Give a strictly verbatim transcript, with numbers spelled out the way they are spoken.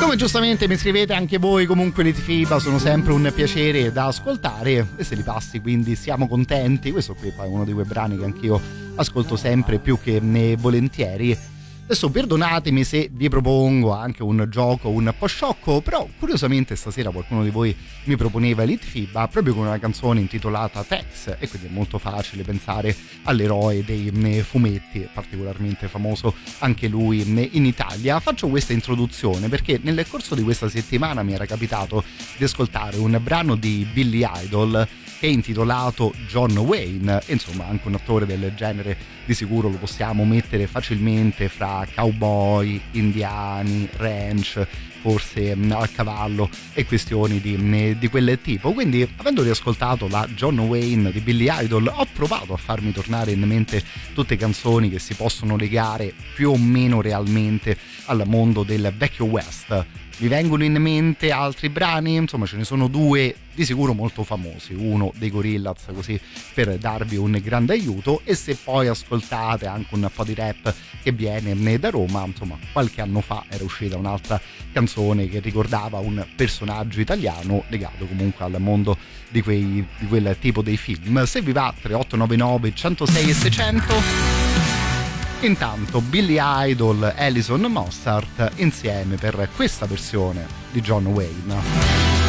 Come giustamente mi scrivete anche voi, comunque le T-Fiba sono sempre un piacere da ascoltare e se li passi quindi siamo contenti. Questo qui poi è uno di quei brani che anch'io ascolto sempre più che ne volentieri. Adesso perdonatemi se vi propongo anche un gioco un po' sciocco, però curiosamente stasera qualcuno di voi mi proponeva Elite Fiba proprio con una canzone intitolata Tex, e quindi è molto facile pensare all'eroe dei fumetti, particolarmente famoso anche lui in Italia. Faccio questa introduzione perché nel corso di questa settimana mi era capitato di ascoltare un brano di Billy Idol che è intitolato John Wayne, e insomma anche un attore del genere di sicuro lo possiamo mettere facilmente fra cowboy, indiani, ranch, forse a cavallo e questioni di, di quel tipo. Quindi, avendo riascoltato la John Wayne di Billy Idol, ho provato a farmi tornare in mente tutte canzoni che si possono legare più o meno realmente al mondo del vecchio West. Vi vengono in mente altri brani? Insomma, ce ne sono due di sicuro molto famosi, uno dei Gorillaz, così per darvi un grande aiuto, e se poi ascoltate anche un po' di rap che viene da Roma, insomma qualche anno fa era uscita un'altra canzone che ricordava un personaggio italiano legato comunque al mondo di, quei, di quel tipo dei film. Se vi va, tre otto nove nove centosei e seicento. Intanto Billy Idol, Alison Mossart insieme per questa versione di John Wayne.